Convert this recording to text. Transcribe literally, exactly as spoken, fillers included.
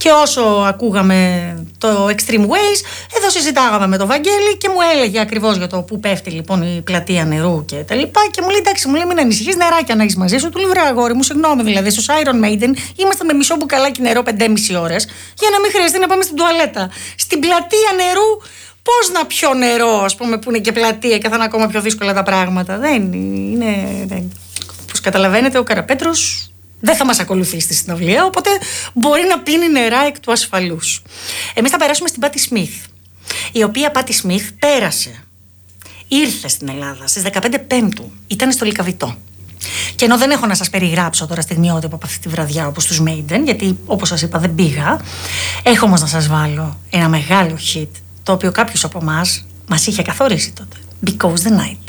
Και όσο ακούγαμε το Extreme Ways, εδώ συζητάγαμε με τον Βαγγέλη και μου έλεγε ακριβώς για το που πέφτει λοιπόν η πλατεία νερού και τα λοιπά. Και μου λέει: εντάξει, μου λέει, μην ανησυχείς, νεράκια να έχεις μαζί σου. Του λέω: βρε αγόρι μου, συγγνώμη, δηλαδή στους Iron Maiden ήμασταν με μισό μπουκαλάκι νερό πεντέμισι ώρες για να μην χρειαστεί να πάμε στην τουαλέτα. Στην πλατεία νερού, πώς να πιω νερό, ας πούμε, που είναι και πλατεία και θα είναι ακόμα πιο δύσκολα τα πράγματα. Δεν είναι. Δεν. Πώς καταλαβαίνετε, ο Καραπέτρος δεν θα μας ακολουθεί στη συναυλία, οπότε μπορεί να πίνει νερά εκ του ασφαλούς. Εμείς θα περάσουμε στην Πάτι Σμιθ, η οποία Πάτι Σμιθ πέρασε, ήρθε στην Ελλάδα στις δεκαπέντε Πέμπτου, ήταν στο Λυκαβητό. Και ενώ δεν έχω να σας περιγράψω τώρα στιγμιότυπο από αυτή τη βραδιά όπως τους Maiden, γιατί όπως σας είπα δεν πήγα, έχω όμως να σας βάλω ένα μεγάλο hit, το οποίο κάποιος από εμάς μας είχε καθορίσει τότε. Because the Night.